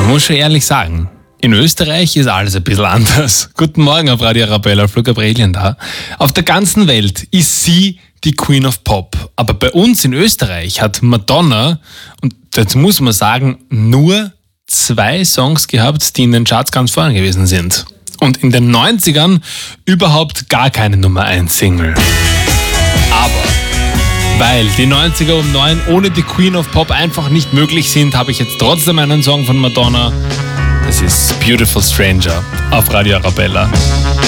Man muss schon ehrlich sagen, in Österreich ist alles ein bisschen anders. Guten Morgen auf Radio Arabella, Flo Gabrielien da. Auf der ganzen Welt ist sie die Queen of Pop. Aber bei uns in Österreich hat Madonna, und dazu muss man sagen, nur 2 Songs gehabt, die in den Charts ganz vorne gewesen sind. Und in den 90ern überhaupt gar keine Nummer 1 Single. Aber weil die 90er um 9 ohne die Queen of Pop einfach nicht möglich sind, habe ich jetzt trotzdem einen Song von Madonna. Das ist Beautiful Stranger auf Radio Arabella.